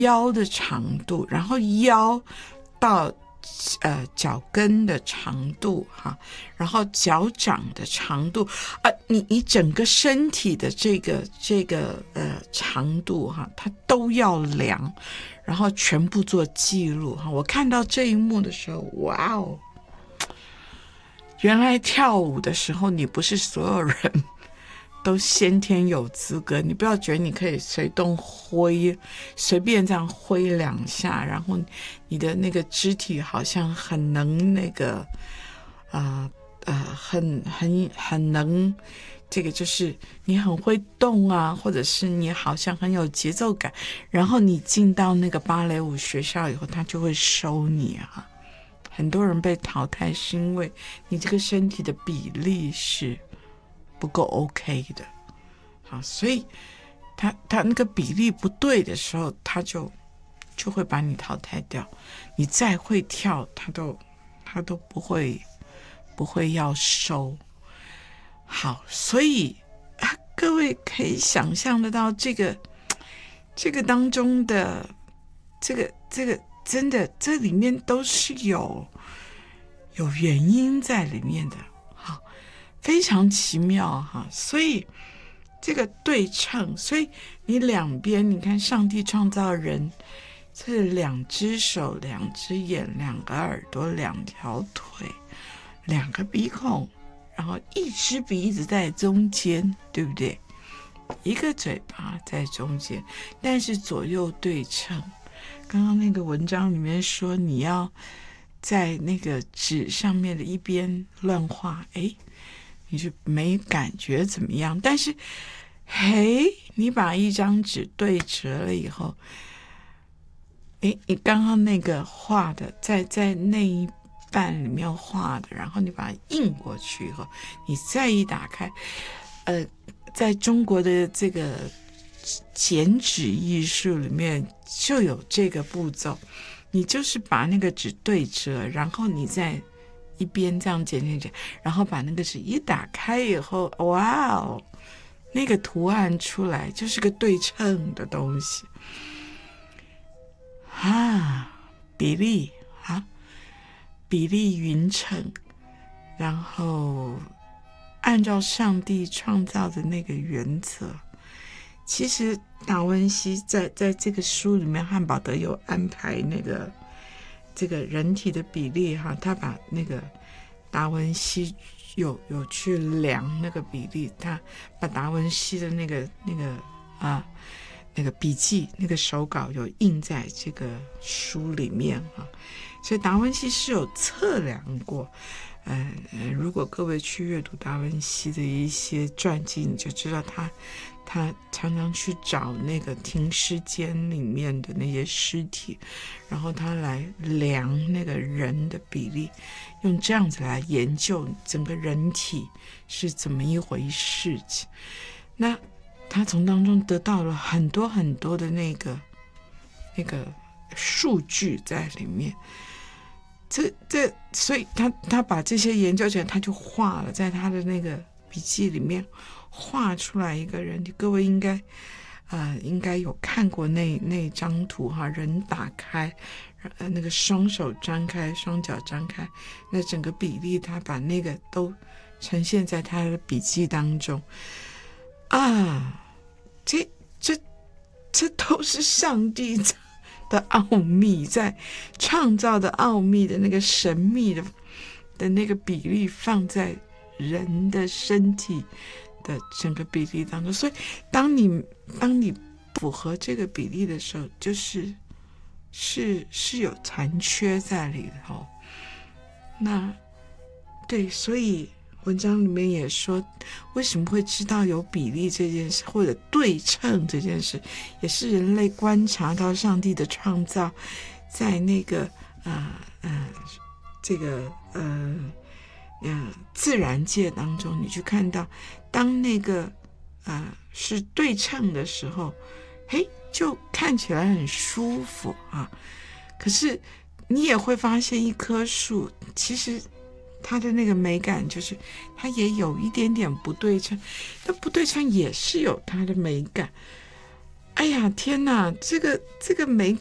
腰的长度，然后腰到脚跟的长度哈，然后脚掌的长度你整个身体的这个长度哈，它都要量，然后全部做记录哈。我看到这一幕的时候，哇哦！原来跳舞的时候，你不是所有人都先天有资格，你不要觉得你可以随便这样挥两下，然后你的那个肢体好像很能那个很能这个，就是你很会动啊，或者是你好像很有节奏感，然后你进到那个芭蕾舞学校以后，他就会收你啊。很多人被淘汰是因为你这个身体的比例是不够 OK 的，好，所以他那个比例不对的时候，他就会把你淘汰掉。你再会跳，他都不会要收。好，所以各位可以想象得到这个当中的这个真的，这里面都是有原因在里面的，好，非常奇妙哈。所以这个对称，所以你两边，你看上帝创造人，这2只手、2只眼、2个耳朵、2条腿、2个鼻孔，然后1只鼻子在中间，对不对？1个嘴巴在中间，但是左右对称。刚刚那个文章里面说，你要在那个纸上面的一边乱画，你就没感觉怎么样。但是你把一张纸对折了以后，你刚刚那个画的在那一半里面画的，然后你把它印过去以后，你再一打开，在中国的这个剪纸艺术里面就有这个步骤，你就是把那个纸对折，然后你再一边这样剪，然后把那个纸一打开以后，哇哦，那个图案出来就是个对称的东西比例比例匀称，然后按照上帝创造的那个原则。其实达文西在这个书里面，汉堡德有安排那个这个人体的比例哈，他把那个达文西有去量那个比例，他把达文西的那个笔记那个手稿有印在这个书里面哈，所以达文西是有测量过。如果各位去阅读达文西的一些传记，你就知道他常常去找那个停尸间里面的那些尸体，然后他来量那个人的比例，用这样子来研究整个人体是怎么一回事情。那他从当中得到了很多很多的那个数据在里面。所以他把这些研究起来，他就画了，在他的那个笔记里面画出来一个人。各位应该有看过那张图哈，人打开，那个双手张开，双脚张开，那整个比例他把那个都呈现在他的笔记当中这都是上帝的奥秘，在创造的奥秘的那个神秘的那个比例放在人的身体的整个比例当中。所以当你符合这个比例的时候，就是有残缺在里头。那对，所以文章里面也说，为什么会知道有比例这件事，或者对称这件事，也是人类观察到上帝的创造，在那个自然界当中，你去看到，当那个是对称的时候，就看起来很舒服啊。可是你也会发现，一棵树其实它的那个美感就是它也有一点点不对称，但不对称也是有它的美感。 哎呀，天哪，这个